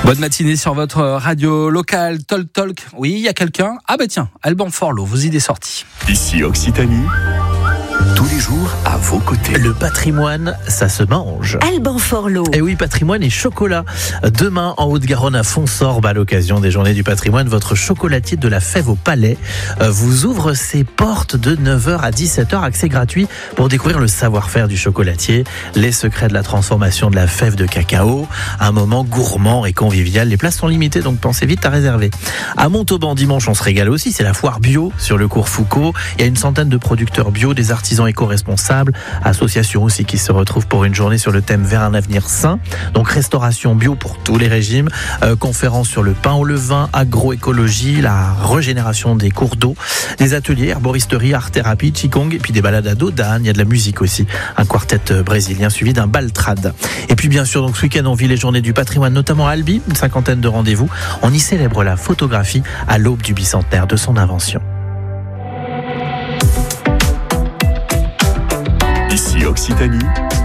Bonne matinée sur votre radio locale Talk. Oui, il y a quelqu'un. Ah bah tiens, Alban Forlot, vos idées sorties. Ici Occitanie, tous les jours à vos côtés. Le patrimoine, ça se mange. Alban Forlot. Et oui, patrimoine et chocolat. Demain, en Haute-Garonne, à Fonsorbe, à l'occasion des Journées du patrimoine, votre chocolatier de la Fève au Palais vous ouvre ses portes de 9h à 17h, accès gratuit pour découvrir le savoir-faire du chocolatier, les secrets de la transformation de la fève de cacao, un moment gourmand et convivial. Les places sont limitées, donc pensez vite à réserver. À Montauban, dimanche, on se régale aussi, c'est la foire bio sur le cours Foucault. Il y a une centaine de producteurs bio, des artisans éco-responsables, associations aussi qui se retrouvent pour une journée sur le thème vers un avenir sain. Donc restauration bio pour tous les régimes, conférences sur le pain au levain, agroécologie, la régénération des cours d'eau, des ateliers, herboristerie, art-thérapie, qigong, et puis des balades à dos d'âne. Il y a de la musique aussi, un quartet brésilien suivi d'un baltrade. Et puis bien sûr, donc ce week-end on vit les Journées du patrimoine, notamment à Albi, une cinquantaine de rendez-vous. On y célèbre la photographie à l'aube du bicentenaire de son invention. Ici Occitanie,